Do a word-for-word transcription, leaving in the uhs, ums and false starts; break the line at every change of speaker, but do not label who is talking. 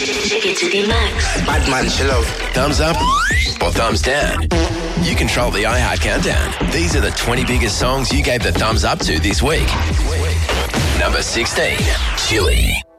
It's to the max.
Batman, chill out.
Thumbs up or thumbs down? You control the iHeart Countdown. These are the twenty biggest songs you gave the thumbs up to this week. Number sixteen, Chili.